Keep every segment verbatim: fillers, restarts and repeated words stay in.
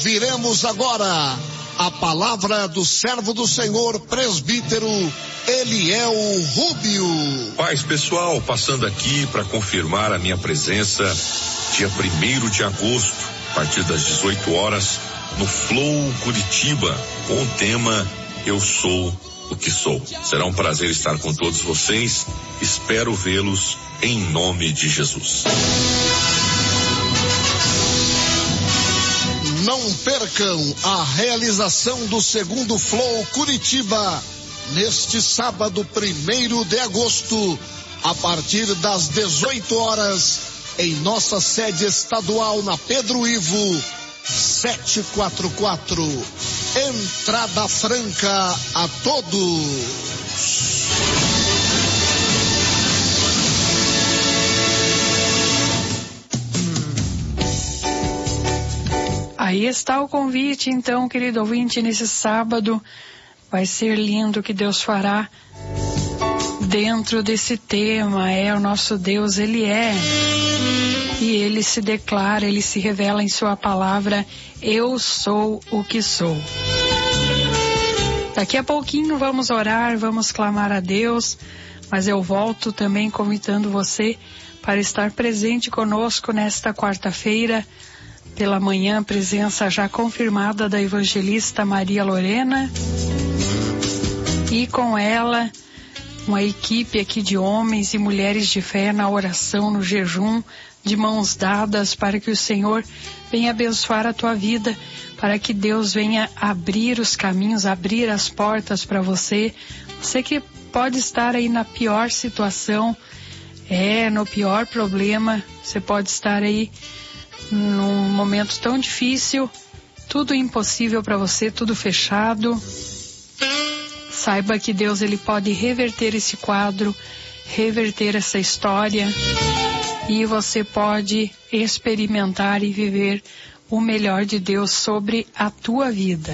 Ouviremos agora a palavra do servo do Senhor, presbítero Eliel Rubio. Paz, pessoal, passando aqui para confirmar a minha presença dia primeiro de agosto, a partir das dezoito horas, no Flow Curitiba, com o tema Eu Sou o que Sou. Será um prazer estar com todos vocês. Espero vê-los em nome de Jesus. Não percam a realização do segundo Flow Curitiba neste sábado primeiro de agosto, a partir das dezoito horas, em nossa sede estadual na Pedro Ivo setecentos e quarenta e quatro. Entrada franca a todos. Aí está o convite, então, querido ouvinte, nesse sábado. Vai ser lindo o que Deus fará dentro desse tema. É o nosso Deus, Ele é. E Ele se declara, Ele se revela em sua palavra. Eu sou o que sou. Daqui a pouquinho vamos orar, vamos clamar a Deus. Mas eu volto também convidando você para estar presente conosco nesta quarta-feira. Pela manhã, presença já confirmada da evangelista Maria Lorena. E com ela, uma equipe aqui de homens e mulheres de fé na oração, no jejum, de mãos dadas, para que o Senhor venha abençoar a tua vida, para que Deus venha abrir os caminhos, abrir as portas para você. Você que pode estar aí na pior situação, é, no pior problema, você pode estar aí num momento tão difícil, tudo impossível para você, tudo fechado. Saiba que Deus, Ele pode reverter esse quadro, reverter essa história, e você pode experimentar e viver o melhor de Deus sobre a tua vida.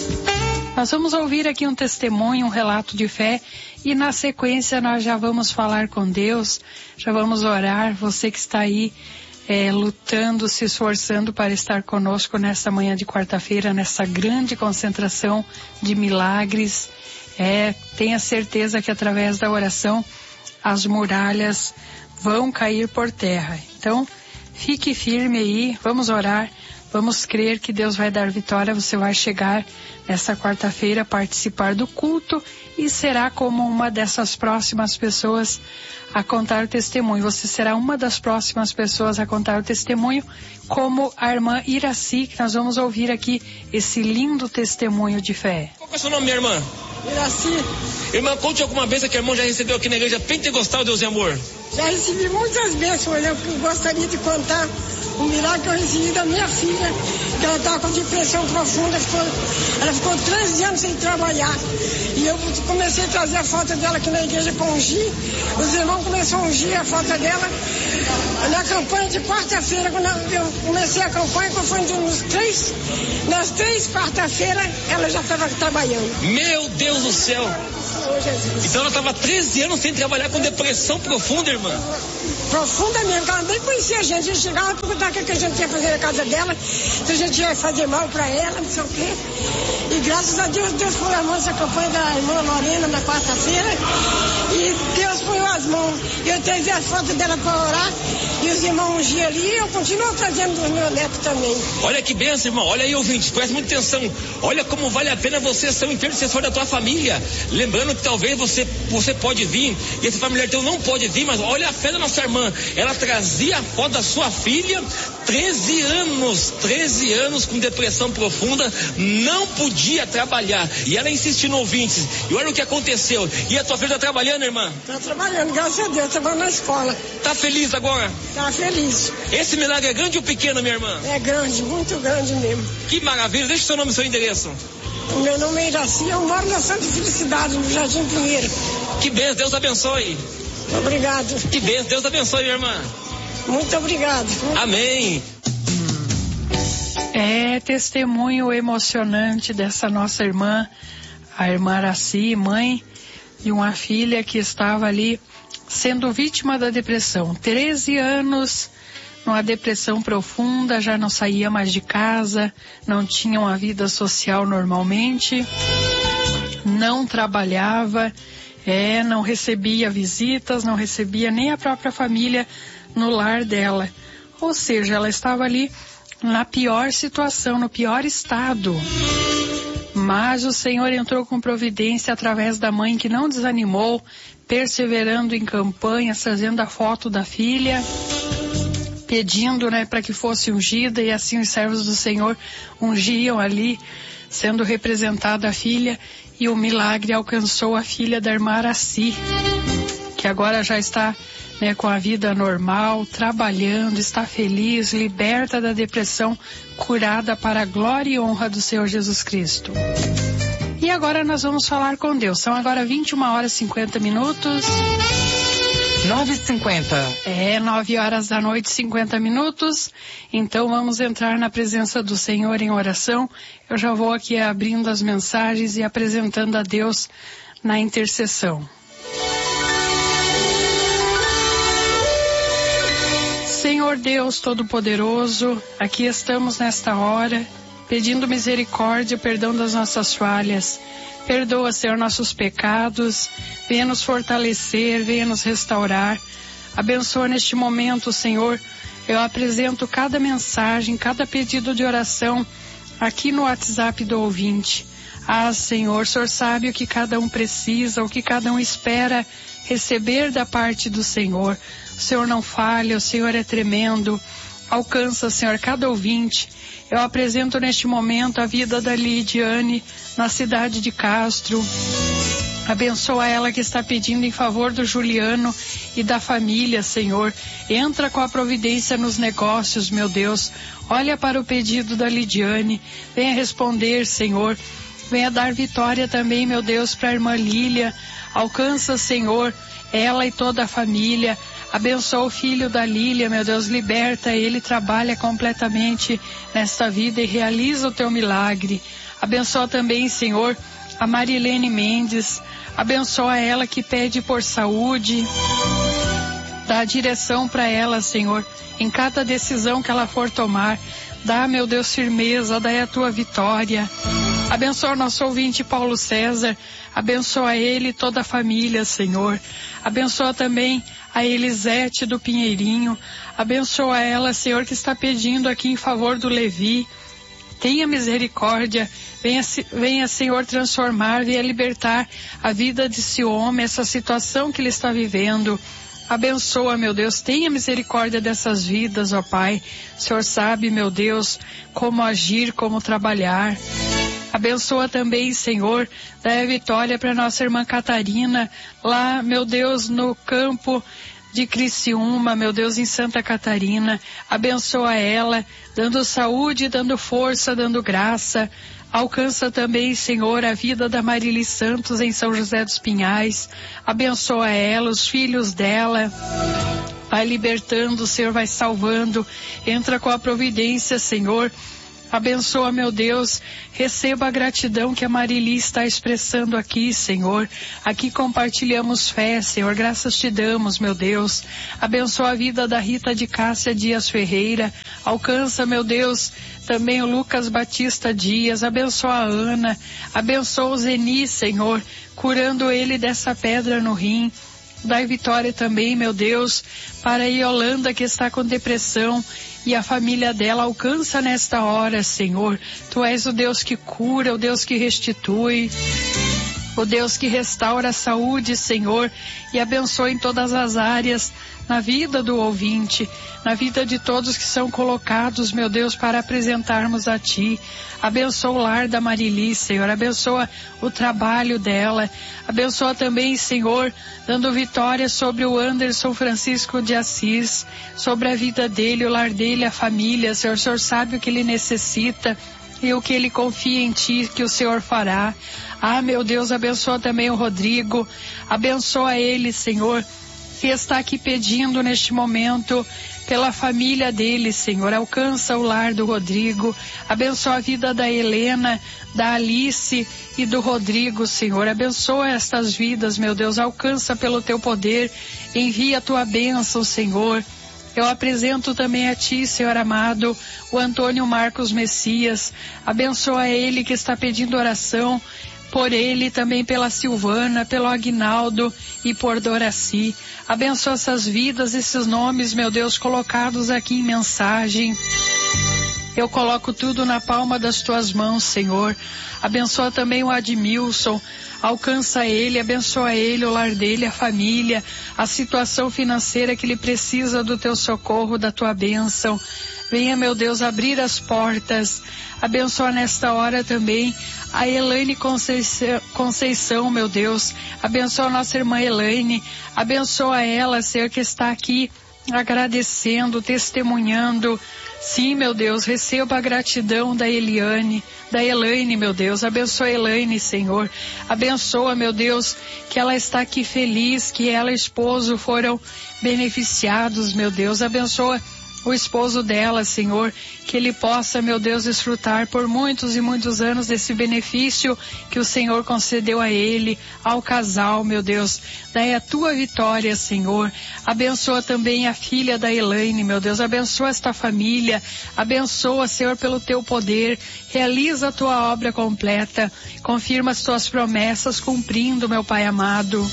Nós vamos ouvir aqui um testemunho, um relato de fé, e na sequência nós já vamos falar com Deus, já vamos orar. Você que está aí É, lutando, se esforçando para estar conosco nesta manhã de quarta-feira, nessa grande concentração de milagres. É, tenha certeza que através da oração as muralhas vão cair por terra. Então, fique firme aí, vamos orar, vamos crer que Deus vai dar vitória. Você vai chegar nessa quarta-feira, participar do culto e será como uma dessas próximas pessoas a contar o testemunho. Você será uma das próximas pessoas a contar o testemunho, como a irmã Iraci, que nós vamos ouvir aqui esse lindo testemunho de fé. Qual é o seu nome, minha irmã? Iraci. Irmã, conte alguma bênção que a irmã já recebeu aqui na igreja pentecostal Deus e Amor. Já recebi muitas bênçãos. Eu gostaria de contar um milagre que eu recebi da minha filha, que ela estava com depressão profunda, ficou, ela ficou treze anos sem trabalhar. E eu comecei a trazer a foto dela aqui na igreja para ungir. Os irmãos começaram a ungir a foto dela. Na campanha de quarta-feira, quando eu comecei a campanha, quando foi nos três, nas três quarta-feiras, ela já estava trabalhando. Meu Deus do céu! Oh, Jesus. Então ela estava treze anos sem trabalhar, com depressão profunda, irmã? Profunda mesmo, ela nem conhecia a gente. A gente chegava a perguntar o que a gente ia fazer na casa dela, se a gente ia fazer mal para ela, não sei o quê. E graças a Deus, Deus põe a mão nessa campanha da irmã Lorena na quarta-feira. E Deus põe as mãos. Eu trazi as fotos dela para orar. E os irmãos ungiam ali. E eu continuo trazendo dos meus netos também. Olha que bênção, irmão. Olha aí, ouvintes. Presta muita atenção. Olha como vale a pena você ser um intercessor da tua família. Lembrando que talvez você, você pode vir. E esse familiar teu não pode vir. Mas olha a fé da nossa irmã. Ela trazia a foto da sua filha. treze anos. treze anos com depressão profunda. Não podia trabalhar. E ela insistiu no ouvintes. E olha o que aconteceu. E a tua filha está trabalhando, irmã? Está trabalhando, graças a Deus. Trabalhando na escola. Está feliz agora? Está feliz. Esse milagre é grande ou pequeno, minha irmã? É grande, muito grande mesmo. Que maravilha. Deixa o seu nome e seu endereço. O meu nome é Iraci, eu moro na Santa Felicidade, no Jardim Pinheiro. Que bênção, Deus abençoe. Obrigado. Que bênção, Deus abençoe, minha irmã. Muito obrigado. Amém. É testemunho emocionante dessa nossa irmã, a irmã Iraci, mãe de uma filha que estava ali sendo vítima da depressão. treze anos numa depressão profunda, já não saía mais de casa, não tinha uma vida social normalmente, não trabalhava, é, não recebia visitas, não recebia nem a própria família no lar dela. Ou seja, ela estava ali na pior situação, no pior estado. Mas o Senhor entrou com providência através da mãe que não desanimou, perseverando em campanhas, trazendo a foto da filha, pedindo, né, para que fosse ungida, e assim os servos do Senhor ungiam ali, sendo representada a filha, e o milagre alcançou a filha da irmã Araci, que agora já está, né, com a vida normal, trabalhando, está feliz, liberta da depressão, curada para a glória e honra do Senhor Jesus Cristo. E agora nós vamos falar com Deus. São agora vinte e uma horas e cinquenta minutos. nove e cinquenta. É, nove horas da noite, cinquenta minutos. Então vamos entrar na presença do Senhor em oração. Eu já vou aqui abrindo as mensagens e apresentando a Deus na intercessão. Senhor Deus Todo-Poderoso, aqui estamos nesta hora, pedindo misericórdia e perdão das nossas falhas. Perdoa, Senhor, nossos pecados, venha nos fortalecer, venha nos restaurar. Abençoa neste momento, Senhor. Eu apresento cada mensagem, cada pedido de oração aqui no WhatsApp do ouvinte. Ah, Senhor, o Senhor sabe o que cada um precisa, o que cada um espera receber da parte do Senhor. O Senhor não falha, o Senhor é tremendo. Alcança, Senhor, cada ouvinte. Eu apresento neste momento a vida da Lidiane na cidade de Castro. Abençoa ela que está pedindo em favor do Juliano e da família, Senhor. Entra com a providência nos negócios, meu Deus. Olha para o pedido da Lidiane. Venha responder, Senhor. Venha dar vitória também, meu Deus, para a irmã Lília. Alcança, Senhor, ela e toda a família. Abençoa o filho da Lília, meu Deus, liberta ele, trabalha completamente nesta vida e realiza o teu milagre. Abençoa também, Senhor, a Marilene Mendes. Abençoa ela que pede por saúde. Dá direção para ela, Senhor, em cada decisão que ela for tomar. Dá, meu Deus, firmeza, dá a tua vitória. Abençoa nosso ouvinte Paulo César. Abençoa ele e toda a família, Senhor. Abençoa também a Elisete do Pinheirinho. Abençoa ela, Senhor, que está pedindo aqui em favor do Levi. Tenha misericórdia. Venha, venha, Senhor, transformar, venha libertar a vida desse homem, essa situação que ele está vivendo. Abençoa, meu Deus, tenha misericórdia dessas vidas, ó Pai. O Senhor sabe, meu Deus, como agir, como trabalhar. Abençoa também, Senhor, dá vitória para nossa irmã Catarina, lá, meu Deus, no campo de Criciúma, meu Deus, em Santa Catarina. Abençoa ela, dando saúde, dando força, dando graça. Alcança também, Senhor, a vida da Marili Santos em São José dos Pinhais. Abençoa ela, os filhos dela. Vai libertando, Senhor, vai salvando. Entra com a providência, Senhor. Abençoa, meu Deus, receba a gratidão que a Marili está expressando aqui, Senhor. Aqui compartilhamos fé, Senhor, graças te damos, meu Deus. Abençoa a vida da Rita de Cássia Dias Ferreira. Alcança, meu Deus, também o Lucas Batista Dias. Abençoa a Ana. Abençoa o Zeni, Senhor, curando ele dessa pedra no rim. Dai vitória também, meu Deus, para a Yolanda que está com depressão e a família dela. Alcança nesta hora, Senhor. Tu és o Deus que cura, o Deus que restitui, o Deus que restaura a saúde, Senhor, e abençoa em todas as áreas, na vida do ouvinte, na vida de todos que são colocados, meu Deus, para apresentarmos a Ti. Abençoa o lar da Marili, Senhor, abençoa o trabalho dela, abençoa também, Senhor, dando vitória sobre o Anderson Francisco de Assis, sobre a vida dele, o lar dele, a família, Senhor. O Senhor sabe o que ele necessita e o que ele confia em Ti que o Senhor fará. Ah, meu Deus, abençoa também o Rodrigo, abençoa ele, Senhor, que está aqui pedindo neste momento pela família dele, Senhor. Alcança o lar do Rodrigo, abençoa a vida da Helena, da Alice e do Rodrigo, Senhor. Abençoa estas vidas, meu Deus, alcança pelo teu poder, envia a tua bênção, Senhor. Eu apresento também a Ti, Senhor amado, o Antônio Marcos Messias. Abençoa ele que está pedindo oração, por ele, também pela Silvana, pelo Aguinaldo e por Doraci. Abençoa essas vidas, esses nomes, meu Deus, colocados aqui em mensagem. Eu coloco tudo na palma das Tuas mãos, Senhor. Abençoa também o Admilson. Alcança ele, abençoa ele, o lar dele, a família, a situação financeira que ele precisa do Teu socorro, da Tua bênção. Venha, meu Deus, abrir as portas. Abençoa nesta hora também a Elaine Conceição, Conceição, meu Deus. Abençoa a nossa irmã Elaine. Abençoa ela, Senhor, que está aqui agradecendo, testemunhando. Sim, meu Deus, receba a gratidão da Eliane, da Elaine, meu Deus. Abençoa a Elaine, Senhor. Abençoa, meu Deus, que ela está aqui feliz, que ela e o esposo foram beneficiados, meu Deus. Abençoa o esposo dela, Senhor, que ele possa, meu Deus, desfrutar por muitos e muitos anos desse benefício que o Senhor concedeu a ele, ao casal, meu Deus. Daí a Tua vitória, Senhor. Abençoa também a filha da Elaine, meu Deus. Abençoa esta família. Abençoa, Senhor, pelo Teu poder. Realiza a Tua obra completa. Confirma as Tuas promessas, cumprindo, meu Pai amado.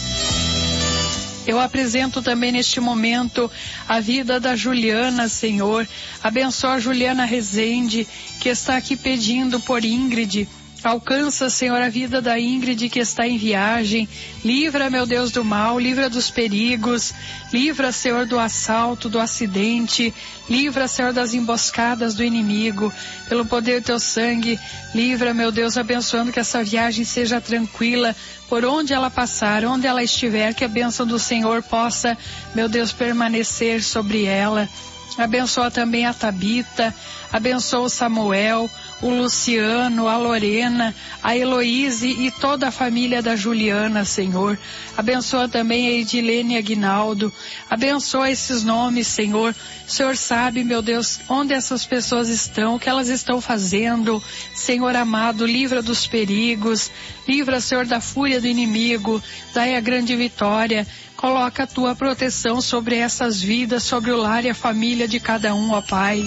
Eu apresento também neste momento a vida da Juliana, Senhor. Abençoa a Juliana Rezende, que está aqui pedindo por Ingrid. Alcança, Senhor, a vida da Ingrid que está em viagem. Livra, meu Deus, do mal, livra dos perigos. Livra, Senhor, do assalto, do acidente. Livra, Senhor, das emboscadas do inimigo. Pelo poder do Teu sangue, livra, meu Deus, abençoando que essa viagem seja tranquila. Por onde ela passar, onde ela estiver, que a bênção do Senhor possa, meu Deus, permanecer sobre ela. Abençoa também a Tabita, abençoa o Samuel, o Luciano, a Lorena, a Heloíse e toda a família da Juliana, Senhor. Abençoa também a Edilene Aguinaldo. Abençoa esses nomes, Senhor. O Senhor sabe, meu Deus, onde essas pessoas estão, o que elas estão fazendo. Senhor amado, livra dos perigos. Livra, Senhor, da fúria do inimigo. Dai a grande vitória. Coloca a Tua proteção sobre essas vidas, sobre o lar e a família de cada um, ó Pai.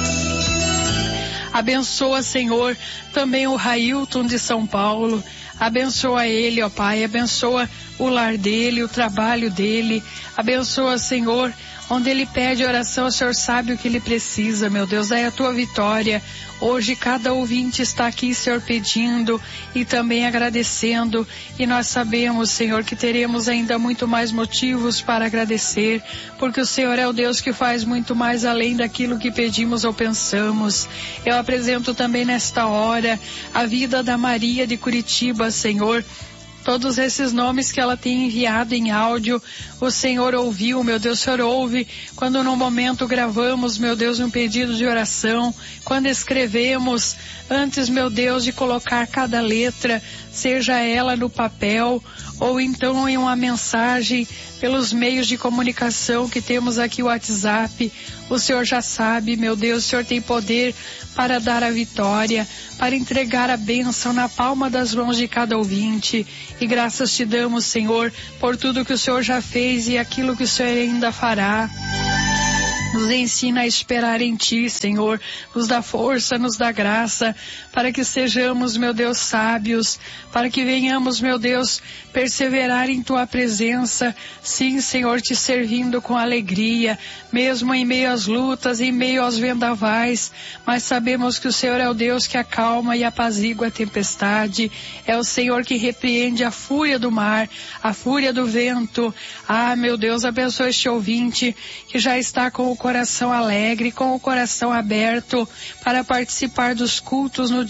Abençoa, Senhor, também o Railton de São Paulo. Abençoa ele, ó Pai. Abençoa o lar dele, o trabalho dele. Abençoa, Senhor, onde ele pede oração, o Senhor sabe o que ele precisa, meu Deus. Dai a Tua vitória. Hoje cada ouvinte está aqui, Senhor, pedindo e também agradecendo. E nós sabemos, Senhor, que teremos ainda muito mais motivos para agradecer, porque o Senhor é o Deus que faz muito mais além daquilo que pedimos ou pensamos. Eu apresento também nesta hora a vida da Maria de Curitiba, Senhor. Todos esses nomes que ela tem enviado em áudio, o Senhor ouviu, meu Deus. O Senhor ouve quando no momento gravamos, meu Deus, um pedido de oração, quando escrevemos, antes, meu Deus, de colocar cada letra, seja ela no papel ou então em uma mensagem pelos meios de comunicação que temos aqui, o WhatsApp. O Senhor já sabe, meu Deus, o Senhor tem poder para dar a vitória, para entregar a bênção na palma das mãos de cada ouvinte. E graças Te damos, Senhor, por tudo que o Senhor já fez e aquilo que o Senhor ainda fará. Nos ensina a esperar em Ti, Senhor. Nos dá força, nos dá graça, para que sejamos, meu Deus, sábios, para que venhamos, meu Deus, perseverar em Tua presença. Sim, Senhor, Te servindo com alegria, mesmo em meio às lutas, em meio aos vendavais. Mas sabemos que o Senhor é o Deus que acalma e apazigua a tempestade. É o Senhor que repreende a fúria do mar, a fúria do vento. Ah, meu Deus, abençoa este ouvinte que já está com o coração alegre, com o coração aberto para participar dos cultos no